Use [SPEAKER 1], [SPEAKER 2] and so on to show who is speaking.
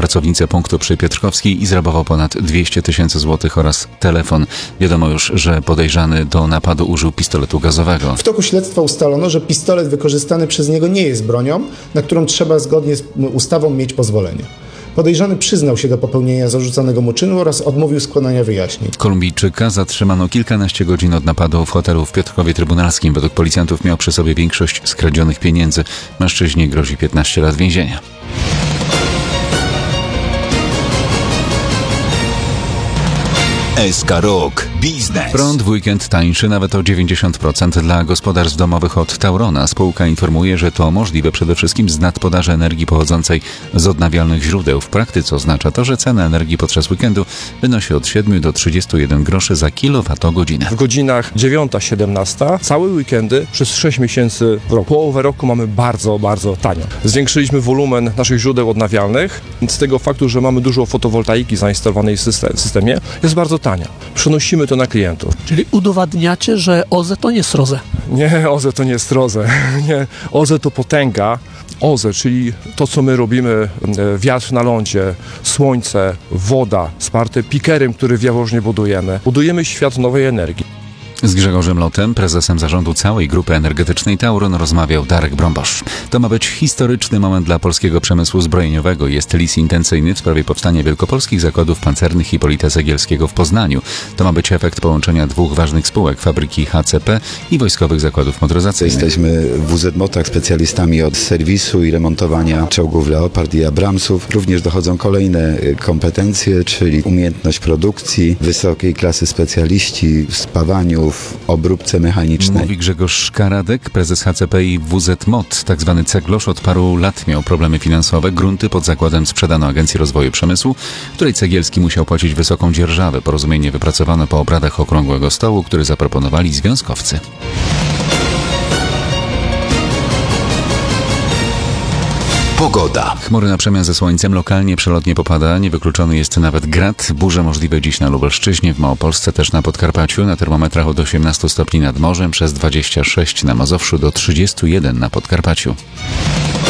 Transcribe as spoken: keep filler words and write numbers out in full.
[SPEAKER 1] pracownicę punktu przy Piotrkowskiej i zrabował ponad dwieście tysięcy złotych oraz telefon. Wiadomo już, że podejrzany do napadu użył pistoletu gazowego.
[SPEAKER 2] W toku śledztwa ustalono, że pistolet wykorzystany przez niego nie jest bronią, na którą trzeba zgodnie z ustawą mieć pozwolenie. Podejrzany przyznał się do popełnienia zarzucanego mu czynu oraz odmówił składania wyjaśnień.
[SPEAKER 1] Kolumbijczyka zatrzymano kilkanaście godzin od napadu w hotelu w Piotrkowie Trybunalskim. Według policjantów miał przy sobie większość skradzionych pieniędzy. Mężczyźnie grozi piętnaście lat więzienia.
[SPEAKER 3] S K Rok. Biznes.
[SPEAKER 1] Prąd w weekend tańszy nawet o dziewięćdziesiąt procent dla gospodarstw domowych od Taurona. Spółka informuje, że to możliwe przede wszystkim z nadpodaży energii pochodzącej z odnawialnych źródeł. W praktyce oznacza to, że cena energii podczas weekendu wynosi od siedmiu do trzydziestu jeden groszy za kilowatogodzinę.
[SPEAKER 4] W godzinach dziewiąta siedemnasta całe weekendy przez sześć miesięcy w roku. Połowę roku mamy bardzo, bardzo tanio. Zwiększyliśmy wolumen naszych źródeł odnawialnych. Z tego faktu, że mamy dużo fotowoltaiki zainstalowanej w systemie, jest bardzo tania. Przenosimy to na klientów.
[SPEAKER 5] Czyli udowadniacie, że O Z E to nie jest R O Z E?
[SPEAKER 4] Nie, O Z E to nie jest R O Z E. Nie, O Z E to potęga. O Z E, czyli to, co my robimy, wiatr na lądzie, słońce, woda, wsparte pikerem, który w Jaworznie budujemy. Budujemy świat nowej energii.
[SPEAKER 1] Z Grzegorzem Lotem, prezesem zarządu całej grupy energetycznej Tauron, rozmawiał Darek Brombosz. To ma być historyczny moment dla polskiego przemysłu zbrojeniowego. Jest lis intencyjny w sprawie powstania wielkopolskich zakładów pancernych Hipolita Cegielskiego w Poznaniu. To ma być efekt połączenia dwóch ważnych spółek, fabryki H C P i wojskowych zakładów motoryzacyjnych.
[SPEAKER 6] Jesteśmy w W Z Motach specjalistami od serwisu i remontowania czołgów Leopard i Abramsów. Również dochodzą kolejne kompetencje, czyli umiejętność produkcji, wysokiej klasy specjaliści w spawaniu, w obróbce mechanicznej.
[SPEAKER 1] Mówi Grzegorz Szkaradek, prezes H C P i W Z M O T. Tak zwany ceglosz od paru lat miał problemy finansowe. Grunty pod zakładem sprzedano Agencji Rozwoju Przemysłu, której Cegielski musiał płacić wysoką dzierżawę. Porozumienie wypracowano po obradach Okrągłego Stołu, który zaproponowali związkowcy.
[SPEAKER 3] Pogoda.
[SPEAKER 1] Chmury na przemian ze słońcem, lokalnie przelotnie popada, niewykluczony jest nawet grad. Burze możliwe dziś na Lubelszczyźnie, w Małopolsce, też na Podkarpaciu, na termometrach od osiemnastu stopni nad morzem, przez dwadzieścia sześć na Mazowszu do trzydziestu jeden na Podkarpaciu.